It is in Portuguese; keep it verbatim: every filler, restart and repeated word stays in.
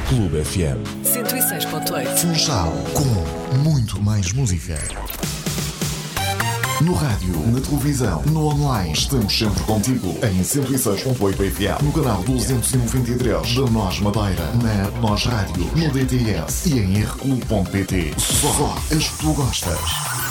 Clube F M. cento e seis ponto oito. Funchal, com muito mais música. No rádio, na televisão, no online, estamos sempre contigo. Em cento e seis ponto oito F M, no canal duzentos e noventa e três da Nós Madeira, na Nós Rádio, no D T S e em r q ponto p t. Só as que tu gostas.